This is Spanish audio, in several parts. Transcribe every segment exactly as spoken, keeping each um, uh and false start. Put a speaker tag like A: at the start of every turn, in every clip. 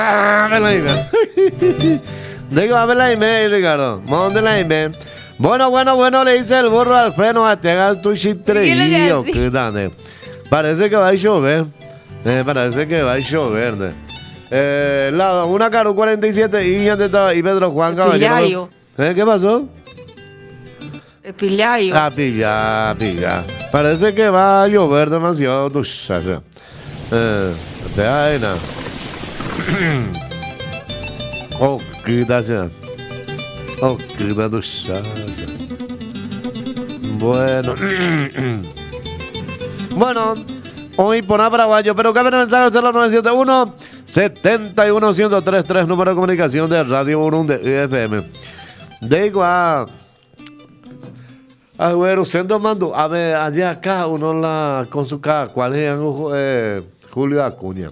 A: Ah, me la dime. Digo, a ver la dime, Ricardo. ¿Dónde la dime? Bueno, bueno, bueno, le dice el burro al freno a tener tu chitreillo. ¿Qué tal? Parece que va a llover. Eh, parece que va a llover. ¿no? Eh, la, una Caro cuarenta y siete y, y Pedro Juan Caballero. ¿Eh? ¿Qué pasó?
B: El pillayo.
A: Ah, pilla, pilla. Parece que va a llover demasiado. Tu chacha. Eh, te da nada. Oh, qué gracia. Oh, qué gracia. Bueno. Bueno. Hoy por Paraguayo, pero cabe mensaje al cero nueve siete uno, siete uno, uno cero tres tres, número de comunicación de Radio Burundi F M. Digo a. A ver, usted mando. A ver, allá acá uno la. Con su casa, ¿cuál es eh, Julio Acuña?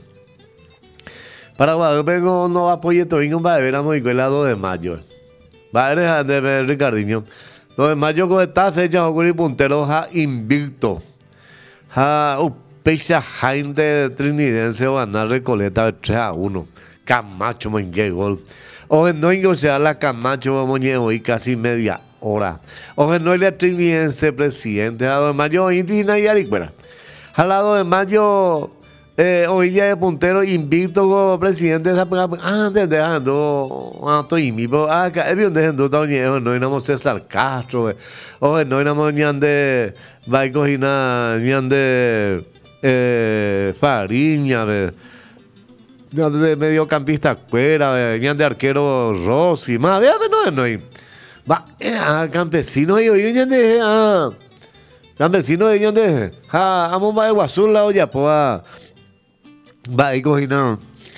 A: Paraguay, vengo no apoye todo y va a ver a muy el lado de mayo. Va a ver de ver Ricardinho. dos de mayo con esta fecha ocurre puntero ja invicto. Ja, uh, Pesa gente trinidense van a Recoleta tres a uno. Camacho Monge gol. O no ingresar la Camacho Monge hoy casi media hora. O no el trinidense presidente. Al lado de mayo Indina y Aricuera. Al lado de mayo eh, hoy ya es puntero invicto como presidente. Ah, de dejando. Ah, estoy mi. Ah, es bien dejando. No éramos César Castro. O no éramos ni de. Va a coger ni de. Eh, Fariña, de, de mediocampista Cuera, venían de arquero Rossi, más, vea, no, no, va, eh, campesino, y hoy de, ah, campesino, de, de, ah, vamos a Guazul, la olla, pues, va, a coger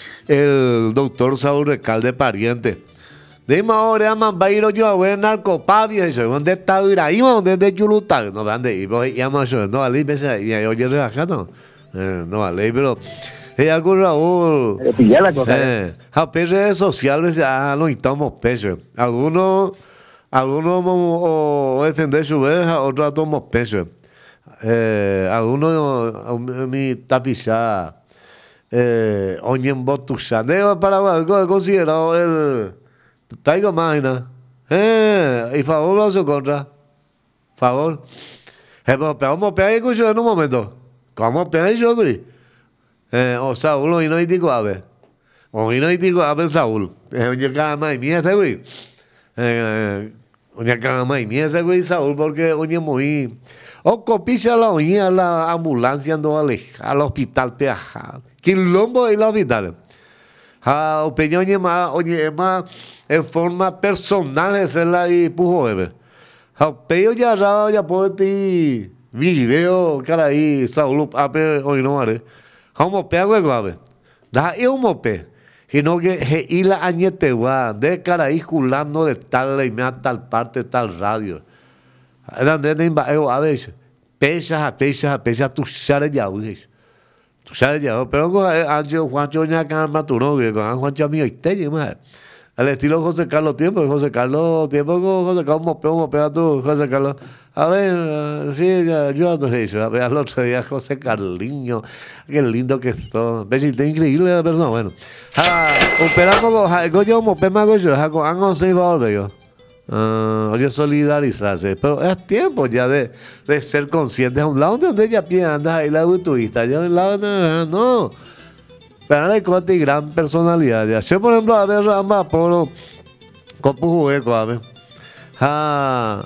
A: el doctor Saúl Recalde Pariente. De ahora man va a ir yo a ver narcopavia eso donde está Iraí donde de Yuluta no dónde y voy llama yo no vale y oye relajado no vale pero ella con Raúl eh a redes sociales ah no estamos peso algunos algunos o defender su vieja otros tomamos peso eh algunos mi tapiza eh oñen botusa de para considerado el Traigo máquina. Eh, y favor o su contra. Favor. Eh, pero vamos a pegar escucho en un momento. ¿Cómo pegar yo, Gri? Eh, o Saúl, y no hay tico a ver. O y no hay tico a ver Saúl. Eh, oye, cada más y mía ese güey. Eh, oye, cada más y mía ese güey Saúl, porque oye, muy. O copicha la oña, la ambulancia ando al hospital peaja. Quilombo y el hospital. Ah, opinión y más, oye, más en forma personal es la y pujo bebé. Ah, pero ya raro ya puedo ti video cara ahí Saúl ape hoy no haré. Como pego el guave. Da eu mope. Y no que he y la añete gua de cara ahí julando de tal y me tal parte tal radio. Era de nimba eu a veces. Pesa, pesa, pesa tu sale ya uis. Tú sabes ya, pero con Ancho Juancho Ñaca Maturo, que con Juancho mío y te más. Al estilo José Carlos Tiempo, José Carlos Tiempo con José Carlos Mopeo, Mopeo tú, José Carlos. A ver, sí, yo no sé eso. A ver, al otro día José Carliño, qué lindo que esto. Ves, está increíble la persona, bueno. Ah, operamos con yo Mopeo, Mago, yo, con Angon seis valores yo. Uh, oye, solidarizarse, pero es tiempo ya de, de ser conscientes a un lado donde ella piensa ahí la turista, ya un lado no, no. Pero hay cosas gran personalidad. Ya. Yo, por ejemplo, a ver, Ramba, por copo juego, a ver. Ah,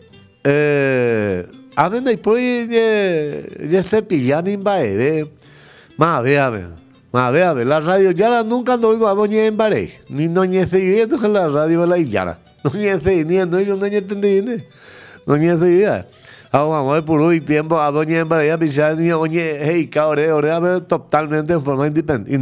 A: eh, a ver, después ya se pillan en baile. Más, a ver, a ver. Más, a ver, a ver, la radio ya la, nunca no oigo a Boñe en baile, ni no ni ese que la radio la Illara. No ni ese ni no yo no entendí no ni ese día ahora vamos por hoy tiempo a doña en para allá pisar ni oye hey cabre ahora totalmente en forma independiente